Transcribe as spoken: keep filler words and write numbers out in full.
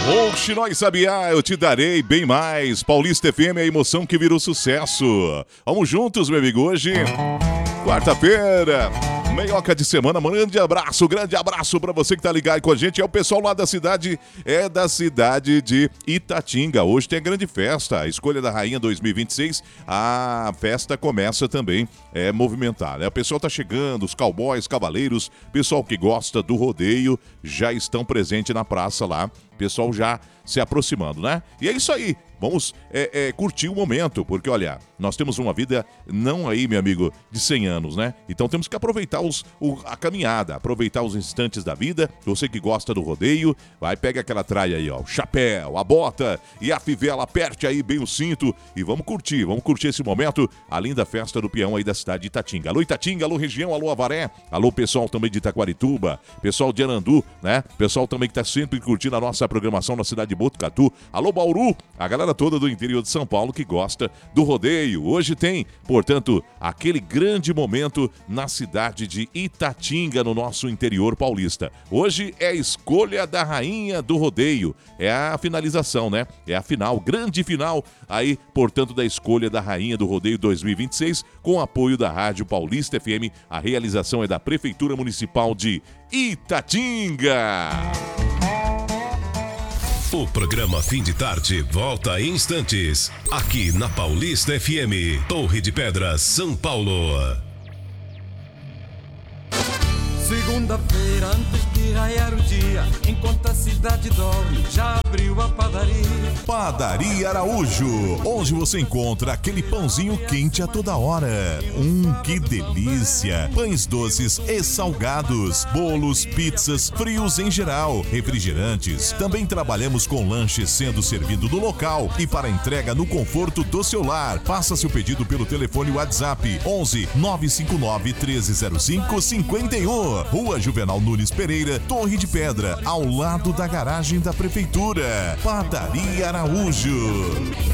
Rouxinói Sabiá, eu te darei bem mais. Paulista F M, a emoção que virou sucesso. Vamos juntos, meu amigo, hoje, quarta-feira, meioca de semana. Grande abraço, grande abraço pra você que tá ligado com a gente. É o pessoal lá da cidade, é da cidade de Itatinga. Hoje tem a grande festa, a Escolha da Rainha dois mil e vinte e seis. A festa começa também é movimentar, né? O pessoal tá chegando, os cowboys, cavaleiros, pessoal que gosta do rodeio já estão presentes na praça lá. Pessoal já se aproximando, né? E é isso aí. Vamos é, é, curtir o momento, porque, olha, nós temos uma vida, não aí, meu amigo, de cem anos, né? Então temos que aproveitar os, o, a caminhada, aproveitar os instantes da vida. Você que gosta do rodeio, vai, pega aquela traia aí, ó, o chapéu, a bota e a fivela, aperte aí bem o cinto e vamos curtir, vamos curtir esse momento, a linda festa do peão aí da cidade de Itatinga. Alô Itatinga, alô região, alô Avaré, alô pessoal também de Itaquarituba, pessoal de Arandu, né? Pessoal também que tá sempre curtindo a nossa programação na cidade de Botucatu. Alô Bauru, a galera toda do interior de São Paulo que gosta do rodeio. Hoje tem, portanto, aquele grande momento na cidade de Itatinga, no nosso interior paulista. Hoje é a Escolha da Rainha do Rodeio. É a finalização, né? É a final, grande final aí, portanto, da Escolha da Rainha do Rodeio dois mil e vinte e seis, com apoio da Rádio Paulista F M. A realização é da Prefeitura Municipal de Itatinga. O programa Fim de Tarde volta em instantes, aqui na Paulista F M, Torre de Pedras, São Paulo. Segunda-feira, antes de raiar o dia, enquanto a cidade dorme, já abriu a padaria. Padaria Araújo, onde você encontra aquele pãozinho quente a toda hora. Hum, que delícia! Pães doces e salgados, bolos, pizzas, frios em geral, refrigerantes. Também trabalhamos com lanches sendo servido no local e para entrega no conforto do seu lar. Faça seu pedido pelo telefone WhatsApp onze nove cinco nove, um três zero cinco, cinco um. Rua Juvenal Nunes Pereira, Torre de Pedra, ao lado da garagem da Prefeitura. Padaria Araújo.